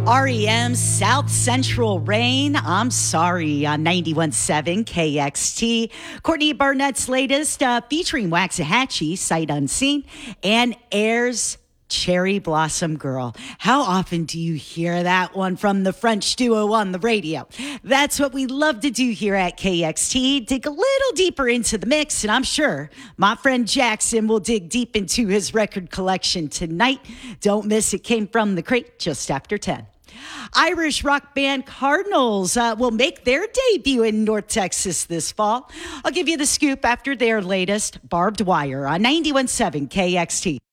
REM South Central Rain. I'm sorry on 91.7 KXT. Courtney Barnett's latest featuring Waxahachie, Sight Unseen, and Air's Cherry Blossom Girl. How often do you hear that one from the French duo on the radio? That's what we love to do here at KXT. Dig a little deeper into the mix, and I'm sure my friend Jackson will dig deep into his record collection tonight. Don't miss it. Came from the crate just after 10. Irish rock band Cardinals will make their debut in North Texas this fall. I'll give you the scoop after their latest Barbed Wire on 91.7 KXT.